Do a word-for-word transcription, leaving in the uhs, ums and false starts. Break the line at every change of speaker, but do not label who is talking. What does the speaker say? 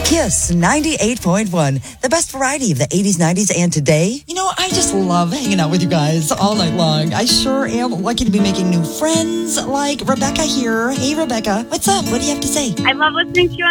Kiss ninety-eight point one, the best variety of the eighties, nineties, and today.
You know, I just love hanging out with you guys all night long. I sure am lucky to be making new friends like Rebecca here. Hey, Rebecca, what's up? What do you have to say?
I love listening to you on